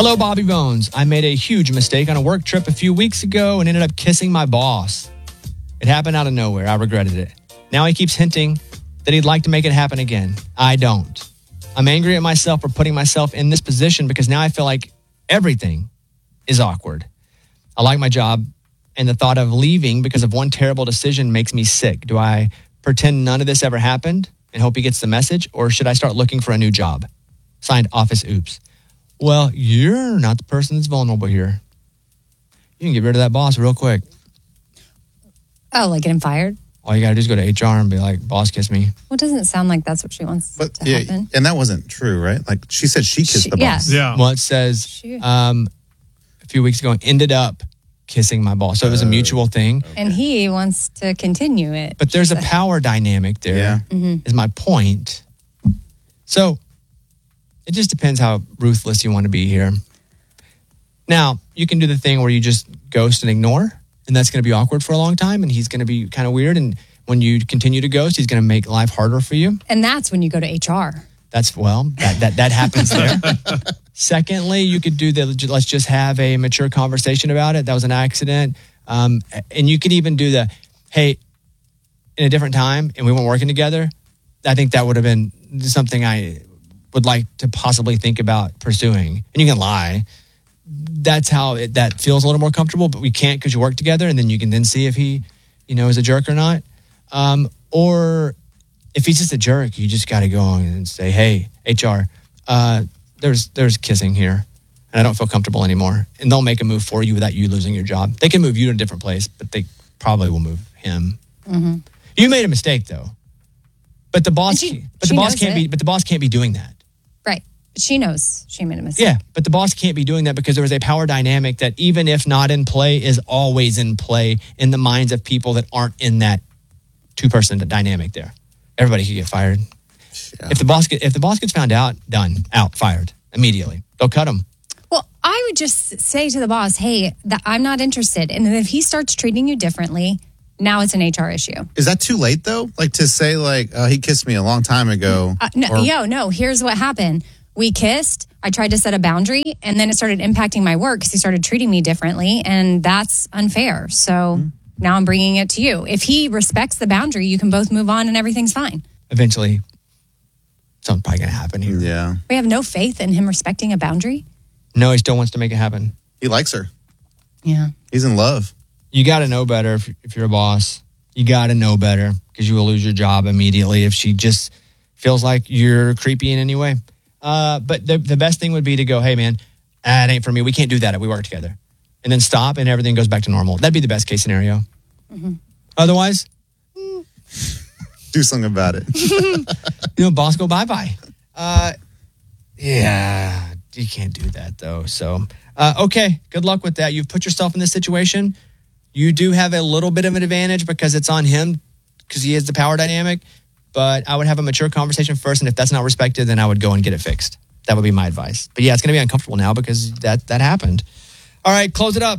Hello, Bobby Bones. I made a huge mistake on a work trip a few weeks ago and ended up kissing my boss. It happened out of nowhere. I regretted it. Now he keeps hinting that he'd like to make it happen again. I don't. I'm angry at myself for putting myself in this position because now I feel like everything is awkward. I like my job, and the thought of leaving because of one terrible decision makes me sick. Do I pretend none of this ever happened and hope he gets the message, or should I start looking for a new job? Signed, Office Oops. Well, you're not the person that's vulnerable here. You can get rid of that boss real quick. Oh, like get him fired? All you got to do is go to HR and be like, boss, kiss me. Well, it doesn't sound like that's what she wants to happen. And that wasn't true, right? Like she said she kissed the boss. Yeah. Well, it says a few weeks ago, ended up kissing my boss. So it was a mutual thing. And he wants to continue it. But there's a power dynamic there, is my point. So it just depends how ruthless you want to be here. Now, you can do the thing where you just ghost and ignore, and that's going to be awkward for a long time, and he's going to be kind of weird. And when you continue to ghost, he's going to make life harder for you. And that's when you go to HR. That happens there. Secondly, you could do let's just have a mature conversation about it. That was an accident. And you could even do hey, in a different time, and we weren't working together. I think that would have been something I would like to possibly think about pursuing. And you can lie. That's how that feels a little more comfortable, but we can't because you work together, and then you can then see if he, is a jerk or not. Or if he's just a jerk, you just got to go on and say, hey, HR, there's kissing here, and I don't feel comfortable anymore. And they'll make a move for you without you losing your job. They can move you to a different place, but they probably will move him. Mm-hmm. You made a mistake, though. But the boss, the boss can't be doing that. Right. She knows she made a mistake. Yeah, but the boss can't be doing that because there is a power dynamic that even if not in play is always in play in the minds of people that aren't in that two-person dynamic there. Everybody could get fired. Yeah. If the boss gets found out, done, out, fired immediately. They'll cut him. Well, I would just say to the boss, hey, I'm not interested. And then if he starts treating you differently, now it's an HR issue. Is that too late, though? Like to say, he kissed me a long time ago? No. Here's what happened. We kissed. I tried to set a boundary, and then it started impacting my work because he started treating me differently, and that's unfair. So now I'm bringing it to you. If he respects the boundary, you can both move on, and everything's fine. Eventually, something's probably going to happen here. Yeah. We have no faith in him respecting a boundary? No, he still wants to make it happen. He likes her. Yeah. He's in love. You got to know better if you're a boss. You got to know better because you will lose your job immediately if she just feels like you're creepy in any way. But the best thing would be to go, hey, man, that ain't for me. We can't do that if we work together. And then stop and everything goes back to normal. That'd be the best case scenario. Mm-hmm. Otherwise, do something about it. Boss, go bye-bye. Yeah, you can't do that, though. So, okay, good luck with that. You've put yourself in this situation. You do have a little bit of an advantage because it's on him because he has the power dynamic. But I would have a mature conversation first, and if that's not respected, then I would go and get it fixed. That would be my advice. But yeah, it's going to be uncomfortable now because that happened. All right, close it up.